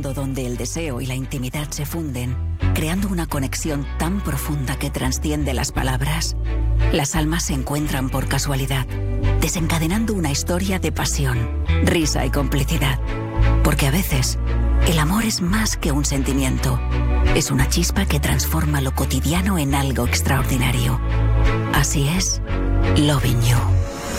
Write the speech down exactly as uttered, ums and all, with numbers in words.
estado donde el deseo y la intimidad se funden, creando una conexión tan profunda que trasciende las palabras. Las almas se encuentran por casualidad, desencadenando una historia de pasión, risa y complicidad. Porque a veces, el amor es más que un sentimiento. Es una chispa que transforma lo cotidiano en algo extraordinario. Así es, Loving You.